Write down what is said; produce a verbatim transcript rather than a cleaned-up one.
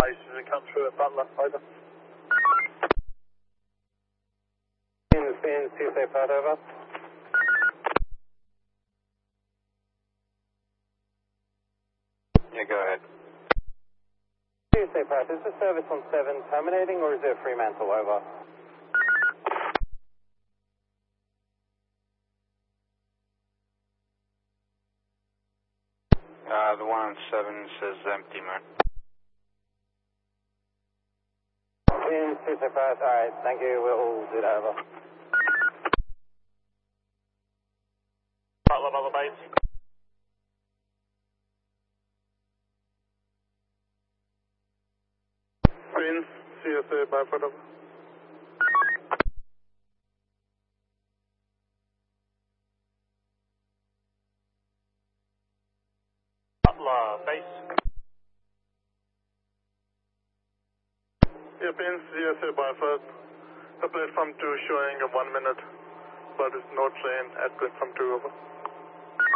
Base as we come through at Butler, over. In Spin, C S A Pat, over. Yeah, go ahead. C S A Pat, is the service on seven terminating or is there Fremantle, over? Uh, the one on seven says empty, man. In C S A Pat, alright, thank you, we'll do that, over. Butler, Butler Base. Queens, C S A, Byford, over. Butler Base. Yeah, Queens, C S A, Byford. The platform two showing a one minute, but it's no train at platform two, over.